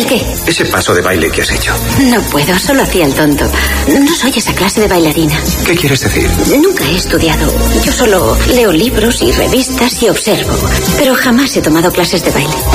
qué? Ese paso de baile que has hecho. No puedo, solo hacía el tonto. No soy esa clase de bailarina. ¿Qué quieres decir? Nunca he estudiado. Yo solo leo libros y revistas y observo. Pero jamás he tomado clases de baile.